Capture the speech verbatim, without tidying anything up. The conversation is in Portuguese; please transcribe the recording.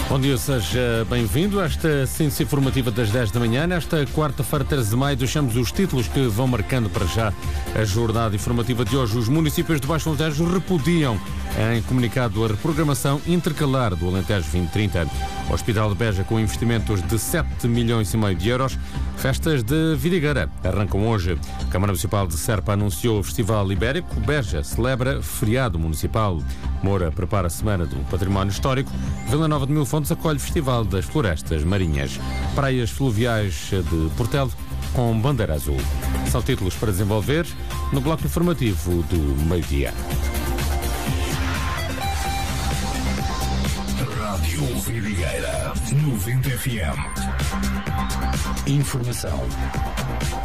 Bom dia, seja bem-vindo a esta síntese informativa das dez da manhã. Nesta quarta-feira, treze de maio, deixamos os títulos que vão marcando para já a jornada informativa de hoje. Os municípios de Baixo Alentejo repudiam em comunicado a reprogramação intercalar do Alentejo vinte trinta. O Hospital de Beja com investimentos de sete milhões e meio de euros. Festas de Vidigueira arrancam hoje. A Câmara Municipal de Serpa anunciou o Festival Ibérico. Beja celebra feriado municipal. Moura prepara a Semana do Património Histórico. Vila Nova de Mil Fontes acolhe o Festival das Florestas Marinhas. Praias fluviais de Portelo com bandeira azul. São títulos para desenvolver no bloco informativo do meio-dia. Rádio Vidigueira noventa F M. Informação